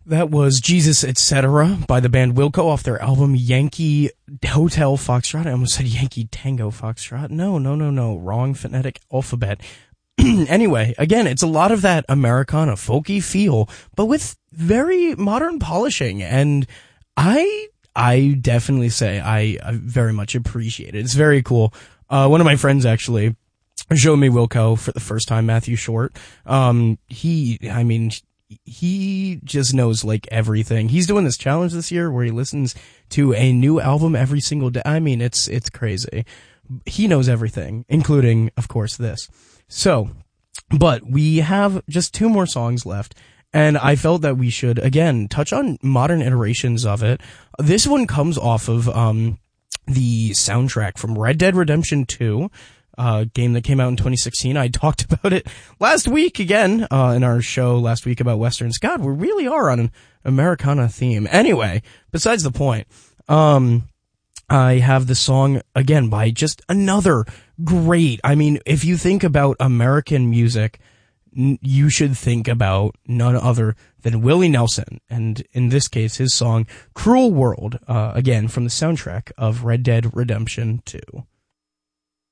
That was Jesus Etc. by the band Wilco off their album Yankee Hotel Foxtrot. I almost said Yankee Tango Foxtrot. No. Wrong phonetic alphabet. Anyway, again, it's a lot of that Americana folky feel, but with very modern polishing. And I definitely say I very much appreciate it. It's very cool. One of my friends actually showed me Wilco for the first time, Matthew Short. He just knows like everything. He's doing this challenge this year where he listens to a new album every single day. I mean, it's crazy. He knows everything, including, of course, this. So, but we have just 2 more songs left, and I felt that we should, again, touch on modern iterations of it. This one comes off of the soundtrack from Red Dead Redemption 2. Game that came out in 2016. I talked about it last week again, in our show last week about Westerns. God, we really are on an Americana theme. Anyway, besides the point, I have the song again by just another great. I mean, if you think about American music, you should think about none other than Willie Nelson. And in this case, his song Cruel World, again from the soundtrack of Red Dead Redemption 2.